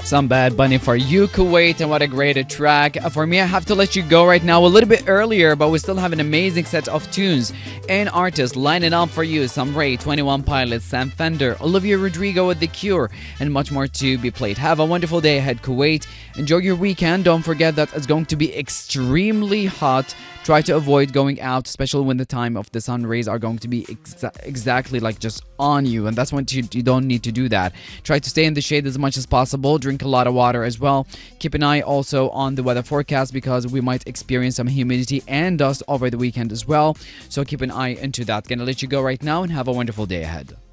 Some Bad Bunny for you, Kuwait, and what a great track. For me, I have to let you go right now a little bit earlier, but we still have an amazing set of tunes and artists lining up for you. Some Ray, 21 Pilots, Sam Fender, Olivia Rodrigo with The Cure, and much more to be played. Have a wonderful day ahead, Kuwait. Enjoy your weekend. Don't forget that it's going to be extremely hot. Try to avoid going out, especially when the time of the sun rays are going to be exactly like just on you, and that's when you don't need to do that. Try to stay in the shade as much as possible. Drink a lot of water as well. Keep an eye also on the weather forecast because we might experience some humidity and dust over the weekend as well, so keep an eye into that. Gonna let you go right now and have a wonderful day ahead.